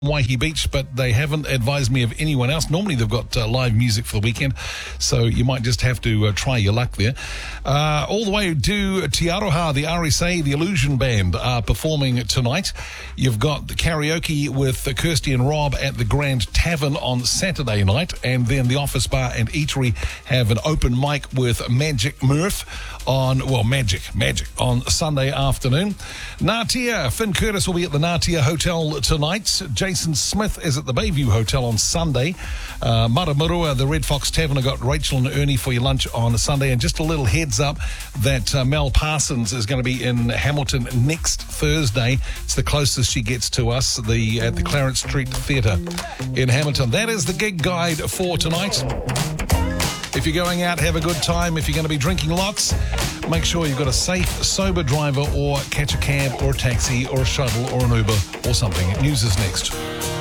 Waihee Beach, but they haven't advised me of anyone else. Normally they've got live music for the weekend, so you might just have to try your luck there. All the way to Te Aroha, the RSA, the Illusion Band, are performing tonight. You've got the karaoke with Kirsty and Rob at the Grand Tavern on Saturday night, and then the Office Bar and Eatery have an open mic with Magic Murph on Sunday afternoon. Ngatea, Finn Curtis will be at the Ngatea Hotel tonight. Jason Smith is at the Bayview Hotel on Sunday. Maramurua, the Red Fox Tavern, have got Rachel and Ernie for your lunch on Sunday. And just a little heads up that Mel Parsons is going to be in Hamilton next Thursday. It's the closest she gets to us, at the Clarence Street Theatre in Hamilton. That is the gig guide for tonight. If you're going out, have a good time. If you're going to be drinking lots, make sure you've got a safe, sober driver, or catch a cab or a taxi or a shuttle or an Uber or something. News is next.